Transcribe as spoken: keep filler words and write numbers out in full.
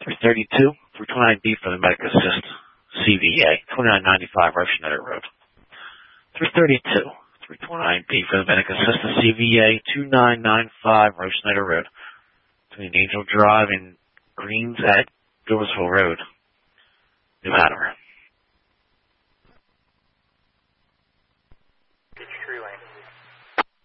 three thirty-two, three twenty-nine B for the Medic Assist, C V A, twenty-nine ninety-five Rough Schneider Road. three thirty-two, three twenty-nine B for the Medic Assist, C V A, twenty-nine ninety-five Rough Schneider Road, between Angel Drive and Greens at Gilbertsville Road, New Haven.